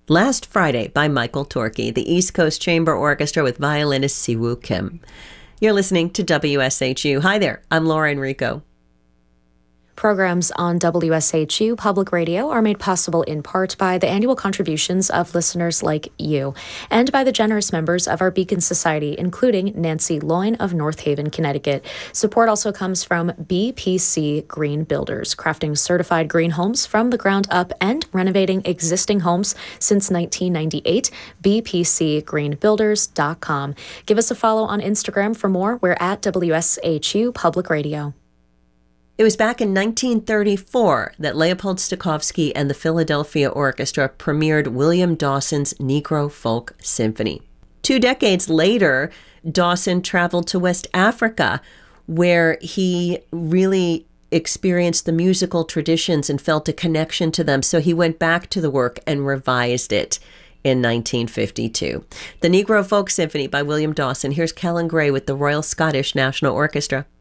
Last Friday by Michael Torkey, the East Coast Chamber Orchestra with violinist Siwoo Kim. You're listening to WSHU. Hi there, I'm Laura Enrico. Programs on WSHU Public Radio are made possible in part by the annual contributions of listeners like you and by the generous members of our Beacon Society, including Nancy Loyne of North Haven, Connecticut. Support also comes from BPC Green Builders, crafting certified green homes from the ground up and renovating existing homes since 1998. BPCGreenBuilders.com. Give us a follow on Instagram for more. We're at WSHU Public Radio. It was back in 1934 that Leopold Stokowski and the Philadelphia Orchestra premiered William Dawson's Negro Folk Symphony. 2 decades later, Dawson traveled to West Africa, where he really experienced the musical traditions and felt a connection to them. So he went back to the work and revised it in 1952. The Negro Folk Symphony by William Dawson. Here's Kellen Gray with the Royal Scottish National Orchestra.